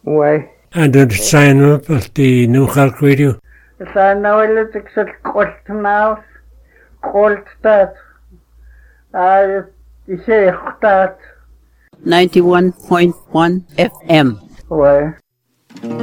Ouais. And the sign up of the New Cork Radio. Sa nawala tiksal kolt maus, kolt tat. Ishe tat. 91.1 FM. Ouais.